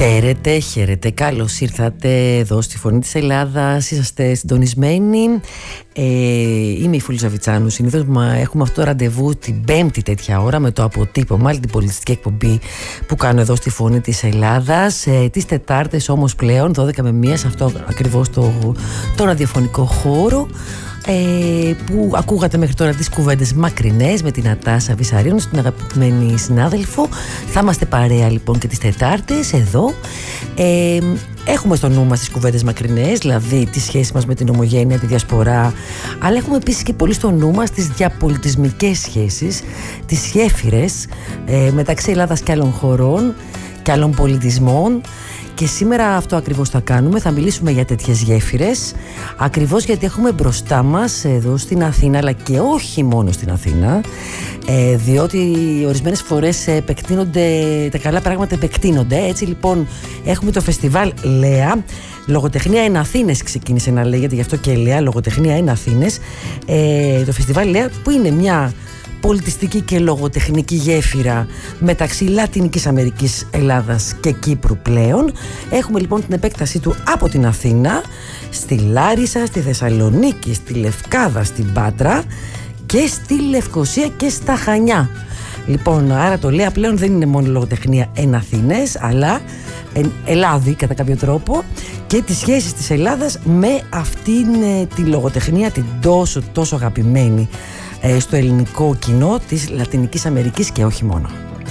Χαίρετε, χαίρετε. Καλώς ήρθατε εδώ στη Φωνή της Ελλάδας. Είσαστε συντονισμένοι. Είμαι η Φούλη Ζαβιτσάνου. Συνήθως έχουμε αυτό το ραντεβού την Πέμπτη τέτοια ώρα με το αποτύπωμα, άλλη την πολιτιστική εκπομπή που κάνω εδώ στη Φωνή της Ελλάδας. Τις Τετάρτες όμως πλέον 12 με 1 σε αυτό ακριβώς το ραδιοφωνικό χώρο. Που ακούγατε μέχρι τώρα τις κουβέντες μακρινές με την Νατάσα Βυσαρίων, την αγαπημένη συνάδελφο. Θα είμαστε παρέα λοιπόν και τις Τετάρτες εδώ. Έχουμε στο νου μας τις κουβέντες μακρινές, δηλαδή τη σχέση μας με την ομογένεια, τη διασπορά, αλλά έχουμε επίσης και πολύ στο νου μας τις διαπολιτισμικές σχέσεις, τις γέφυρες μεταξύ Ελλάδας και άλλων χωρών και άλλων πολιτισμών. Και σήμερα αυτό ακριβώς θα κάνουμε, θα μιλήσουμε για τέτοιες γέφυρες, ακριβώς γιατί έχουμε μπροστά μας εδώ στην Αθήνα, αλλά και όχι μόνο στην Αθήνα, διότι ορισμένες φορές τα καλά πράγματα επεκτείνονται. Έτσι λοιπόν έχουμε το φεστιβάλ Λέα, Λογοτεχνία εν Αθήνες ξεκίνησε να λέγεται, γι' αυτό και Λέα, Λογοτεχνία εν Αθήνες. Το φεστιβάλ Λέα που είναι μια πολιτιστική και λογοτεχνική γέφυρα μεταξύ Λατινικής Αμερικής, Ελλάδας και Κύπρου πλέον. Έχουμε λοιπόν την επέκτασή του από την Αθήνα στη Λάρισα, στη Θεσσαλονίκη, στη Λευκάδα, στην Πάτρα και στη Λευκοσία και στα Χανιά. Λοιπόν, άρα το Λέα πλέον δεν είναι μόνο λογοτεχνία εν Αθήνες, αλλά εν Ελλάδη κατά κάποιο τρόπο, και τις σχέσεις της Ελλάδας με αυτήν τη λογοτεχνία, την τόσο αγαπημένη στο ελληνικό κοινό της Λατινικής Αμερικής και όχι μόνο.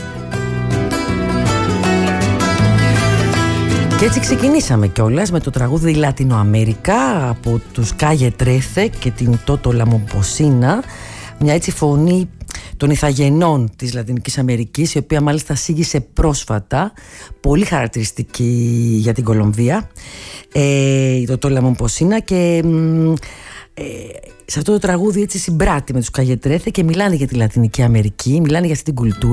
Και έτσι ξεκινήσαμε κιόλας με το τραγούδι Λατινοαμερικά από τους Calle 13 και την Τότο Λαμομποσίνα, μια έτσι φωνή των ηθαγενών της Λατινικής Αμερικής, η οποία μάλιστα σύγησε πρόσφατα, πολύ χαρακτηριστική για την Κολομβία, η Τότο Λαμομποσίνα, και σε αυτό το τραγούδι έτσι συμπράττει με τους Calle 13 και μιλάνε για τη Λατινική Αμερική, μιλάνε για αυτή την κουλτούρα.